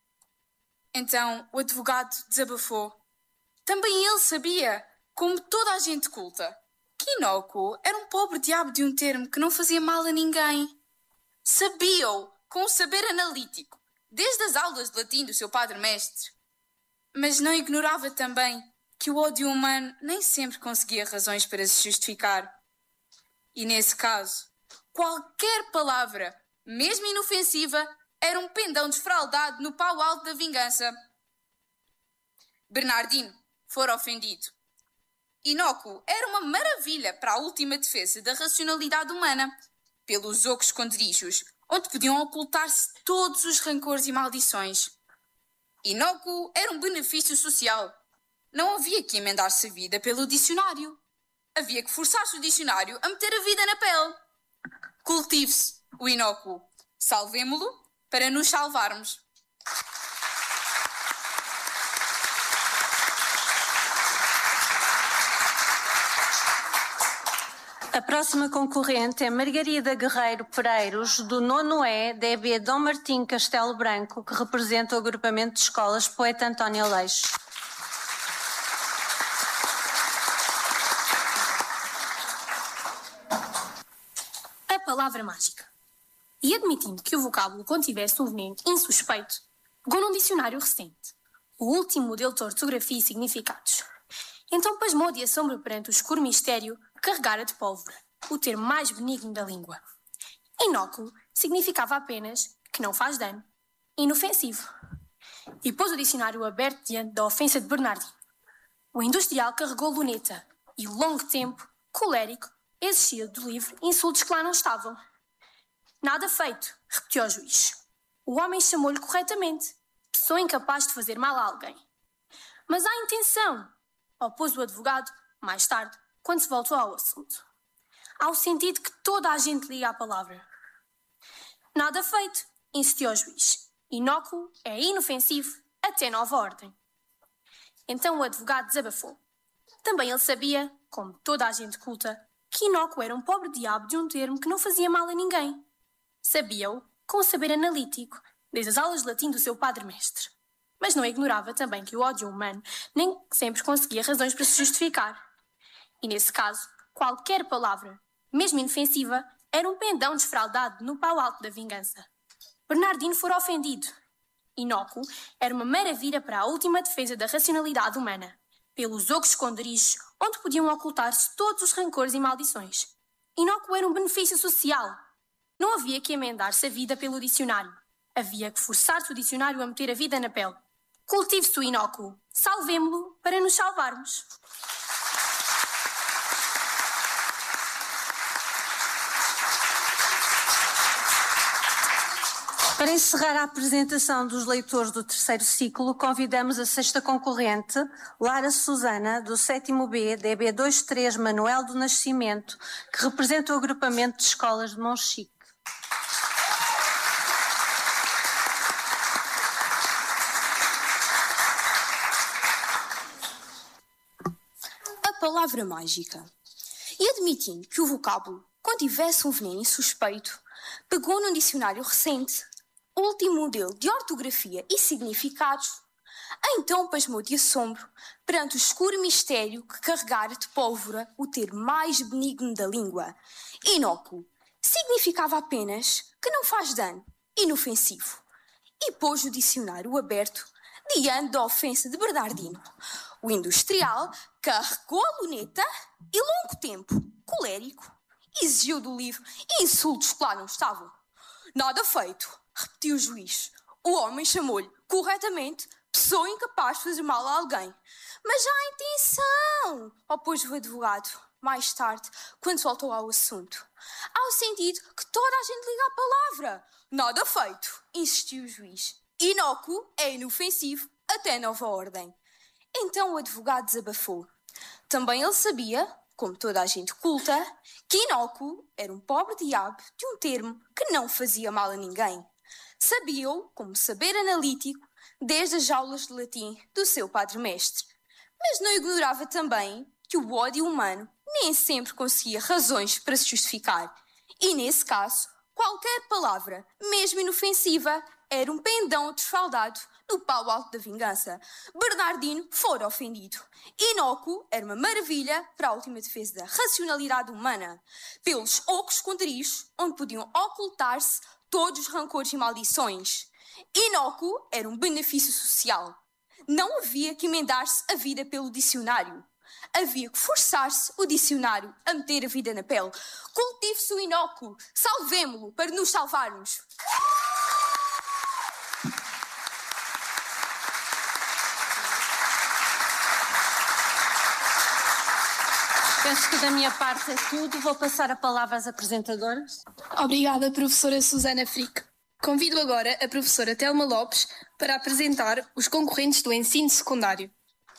Então o advogado desabafou. Também ele sabia, como toda a gente culta, que inócuo era um pobre diabo de um termo que não fazia mal a ninguém. Sabia-o com um saber analítico, desde as aulas de latim do seu padre-mestre. Mas não ignorava também que o ódio humano nem sempre conseguia razões para se justificar. E nesse caso, qualquer palavra, mesmo inofensiva, era um pendão desfraldado no pau alto da vingança. Bernardino fora ofendido. Inócuo era uma maravilha para a última defesa da racionalidade humana, pelos ocos esconderijos, onde podiam ocultar-se todos os rancores e maldições. Inócuo era um benefício social. Não havia que emendar-se a vida pelo dicionário. Havia que forçar-se o dicionário a meter a vida na pele. Cultive-se o inócuo. Salvemo-lo para nos salvarmos. A próxima concorrente é Margarida Guerreiro Pereiros, do 9º E, da EB Dom Martim Castelo Branco, que representa o agrupamento de escolas Poeta António Aleixo. A palavra mágica. E admitindo que o vocábulo contivesse um veneno insuspeito, pegou num dicionário recente, o último modelo de ortografia e significados. Então pasmou de assombro perante o escuro mistério que carregara de pólvora o termo mais benigno da língua. Inócuo significava apenas que não faz dano, inofensivo. E pôs o dicionário aberto diante da ofensa de Bernardino. O industrial carregou luneta e, longo tempo, colérico, exigia do livro insultos que lá não estavam. Nada feito, repetiu o juiz. O homem chamou-lhe corretamente, pessoa incapaz de fazer mal a alguém. Mas há intenção, opôs o advogado, mais tarde, quando se voltou ao assunto. Há o sentido que toda a gente liga à palavra. Nada feito, insistiu o juiz. Inócuo é inofensivo até nova ordem. Então o advogado desabafou. Também ele sabia, como toda a gente culta, que inócuo era um pobre diabo de um termo que não fazia mal a ninguém. Sabia-o com o saber analítico, desde as aulas de latim do seu padre-mestre. Mas não ignorava também que o ódio humano nem sempre conseguia razões para se justificar. E nesse caso, qualquer palavra, mesmo inofensiva, era um pendão desfraldado no pau alto da vingança. Bernardino fora ofendido. Inócuo era uma maravilha para a última defesa da racionalidade humana, pelos ocos esconderijos onde podiam ocultar-se todos os rancores e maldições. Inócuo era um benefício social. Não havia que emendar-se a vida pelo dicionário. Havia que forçar-se o dicionário a meter a vida na pele. Cultive-se o inócuo. Salvemo-lo para nos salvarmos. Para encerrar a apresentação dos leitores do terceiro ciclo, convidamos a sexta concorrente, Lara Susana, do 7º B, DB23 Manuel do Nascimento, que representa o agrupamento de escolas de Monchique. A palavra mágica. E admitindo que o vocábulo contivesse um veneno insuspeito, pegou num dicionário recente, último modelo de ortografia e significados, então pasmou de assombro perante o escuro mistério que carregara de pólvora o termo mais benigno da língua. Inócuo significava apenas que não faz dano, inofensivo. E pôs o dicionário aberto diante da ofensa de Bernardino. O industrial carregou a luneta e, longo tempo, colérico, exigiu do livro insultos que lá não estavam. Nada feito, repetiu o juiz. O homem chamou-lhe, corretamente, pessoa incapaz de fazer mal a alguém. Mas já há intenção, opôs o advogado. Mais tarde, quando voltou ao assunto. Há o sentido que toda a gente liga à palavra. Nada feito, insistiu o juiz. Inócuo é inofensivo até nova ordem. Então o advogado desabafou. Também ele sabia, como toda a gente culta, que inócuo era um pobre diabo de um termo que não fazia mal a ninguém. Sabia-o como saber analítico desde as jaulas de latim do seu padre-mestre. Mas não ignorava também que o ódio humano nem sempre conseguia razões para se justificar. E nesse caso, qualquer palavra, mesmo inofensiva, era um pendão desfaldado no pau alto da vingança. Bernardino fora ofendido. Inócuo era uma maravilha para a última defesa da racionalidade humana, pelos ocos esconderijos onde podiam ocultar-se todos os rancores e maldições. Inócuo era um benefício social. Não havia que emendar-se a vida pelo dicionário. Havia que forçar-se o dicionário a meter a vida na pele. Cultive-se o inócuo. Salvemo-lo para nos salvarmos. Penso que da minha parte é tudo. Vou passar a palavra às apresentadoras. Obrigada, professora Susana Frick. Convido agora a professora Telma Lopes para apresentar os concorrentes do ensino secundário.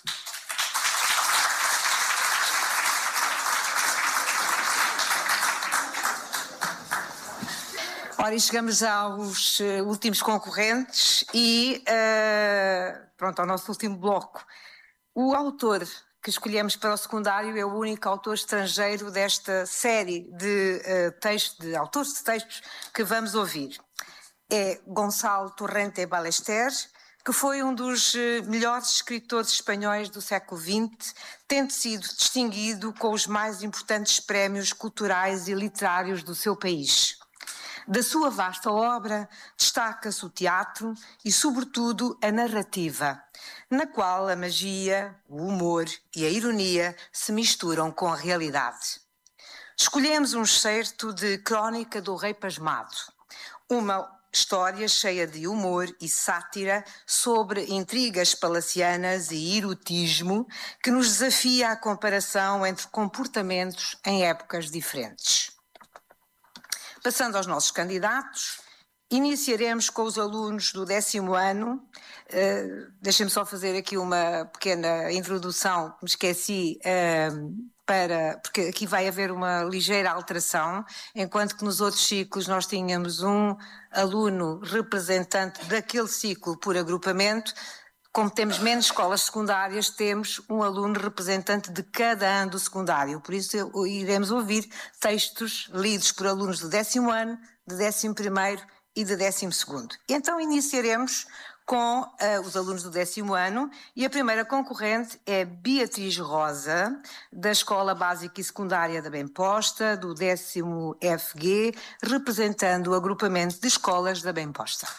Ora, e chegamos aos últimos concorrentes e pronto, ao nosso último bloco. O autor que escolhemos para o secundário é o único autor estrangeiro desta série de autores de textos que vamos ouvir. É Gonçalo Torrente Ballester, que foi um dos melhores escritores espanhóis do século XX, tendo sido distinguido com os mais importantes prémios culturais e literários do seu país. Da sua vasta obra destaca-se o teatro e, sobretudo, a narrativa, na qual a magia, o humor e a ironia se misturam com a realidade. Escolhemos um excerto de Crónica do Rei Pasmado, uma história cheia de humor e sátira sobre intrigas palacianas e erotismo que nos desafia à comparação entre comportamentos em épocas diferentes. Passando aos nossos candidatos, iniciaremos com os alunos do 10º ano. Deixem-me só fazer aqui uma pequena introdução, me esqueci, porque aqui vai haver uma ligeira alteração, enquanto que nos outros ciclos nós tínhamos um aluno representante daquele ciclo por agrupamento. Como temos menos escolas secundárias, temos um aluno representante de cada ano do secundário. Por isso iremos ouvir textos lidos por alunos do 10º ano, de 11º e de 12º. E então iniciaremos com os alunos do 10º ano, e a primeira concorrente é Beatriz Rosa, da Escola Básica e Secundária da Bem-Posta, do 10º FG, representando o agrupamento de escolas da Bem-Posta.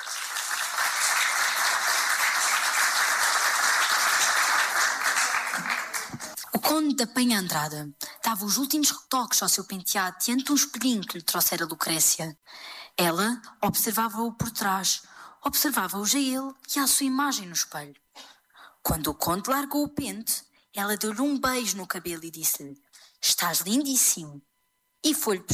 O conde da Penha Andrada dava os últimos retoques ao seu penteado diante de um espelhinho que lhe trouxera Lucrécia. Ela observava-o por trás, observava-o a ele e a sua imagem no espelho. Quando o conde largou o pente, ela deu-lhe um beijo no cabelo e disse-lhe: "Estás lindíssimo." E foi-lhe